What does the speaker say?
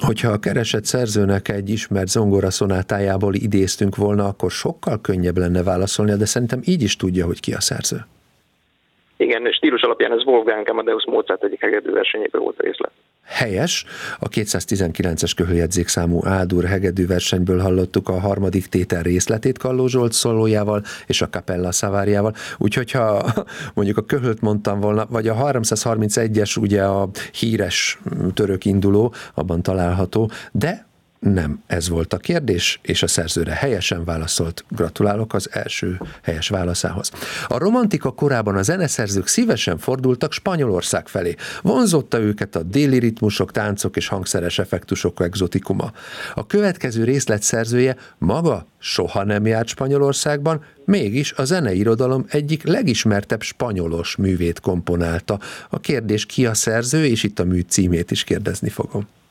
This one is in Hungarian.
hogyha a keresett szerzőnek egy ismert zongoraszonátájából idéztünk volna, akkor sokkal könnyebb lenne válaszolnia, de szerintem így is tudja, hogy ki a szerző. Igen, stílus alapján ez Wolfgang Amadeus Mozart egyik hegedűversenyéből volt részlet. Helyes, a 219-es köhöljegyzékszámú A-dur hegedűversenyből hallottuk a harmadik tétel részletét Kalló Zsolt szólójával és a Capella Savariával, úgyhogy ha mondjuk a köhölt mondtam volna, vagy a 331-es ugye a híres török induló, abban található, de nem ez volt a kérdés, és a szerzőre helyesen válaszolt. Gratulálok az első helyes válaszához. A romantika korában a zeneszerzők szívesen fordultak Spanyolország felé. Vonzotta őket a déli ritmusok, táncok és hangszeres effektusok egzotikuma. A következő részlet szerzője maga soha nem járt Spanyolországban, mégis a zeneirodalom egyik legismertebb spanyolos művét komponálta. A kérdés ki a szerző, és itt a mű címét is kérdezni fogom.